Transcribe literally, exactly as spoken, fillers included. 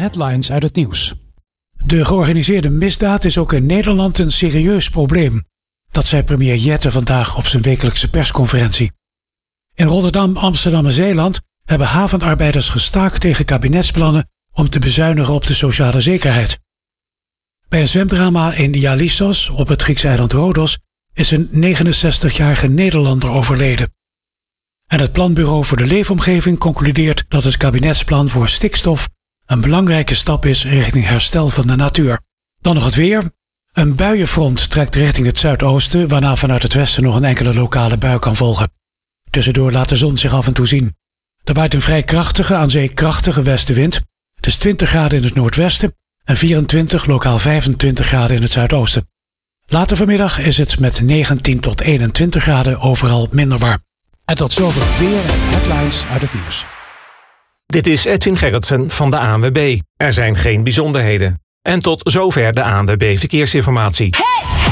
headlines uit het nieuws. De georganiseerde misdaad is ook in Nederland een serieus probleem. Dat zei premier Jette vandaag op zijn wekelijkse persconferentie. In Rotterdam, Amsterdam en Zeeland hebben havenarbeiders gestaakt tegen kabinetsplannen om te bezuinigen op de sociale zekerheid. Bij een zwemdrama in Ialissos op het Griekse eiland Rodos is een negenenzestigjarige Nederlander overleden. En het Planbureau voor de Leefomgeving concludeert dat het kabinetsplan voor stikstof een belangrijke stap is richting herstel van de natuur. Dan nog het weer. Een buienfront trekt richting het zuidoosten, waarna vanuit het westen nog een enkele lokale bui kan volgen. Tussendoor laat de zon zich af en toe zien. Er waait een vrij krachtige, aan zee krachtige westenwind. Het is twintig graden in het noordwesten en vierentwintig, lokaal vijfentwintig graden in het zuidoosten. Later vanmiddag is het met negentien tot eenentwintig graden overal minder warm. En tot zover het weer en headlines uit het nieuws. Dit is Edwin Gerritsen van de A N W B. Er zijn geen bijzonderheden. En tot zover de A N W B Verkeersinformatie. Hey!